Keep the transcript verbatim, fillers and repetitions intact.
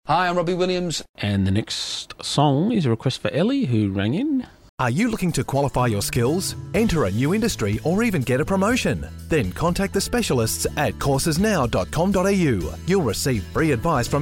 Hi, I'm Robbie Williams. And the next song is a request for Ellie, who rang in. Are you looking to qualify your skills, enter a new industry, or even get a promotion? Then contact the specialists at courses now dot com dot a u. You'll receive free advice from